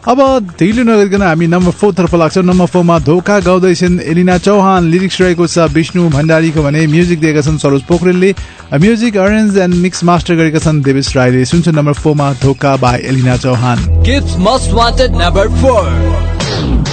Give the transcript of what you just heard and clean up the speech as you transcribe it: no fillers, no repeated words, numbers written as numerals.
अब ढिलो नगरिकन हामी नम्बर 4 तर्फ लाग्छौँ। नम्बर 4 मा धोका गाउँदैछन् एलिना चौहान, लिरिक्स रहेको छ विष्णु भण्डारीको भने म्युजिक दिएका छन् Saroj पोखरेलले, music arrange and mix master गरेका छन् देवेश राईले। सुन्छ नम्बर 4 मा धोका by Elina Chauhan. Kids Most Wanted number 4.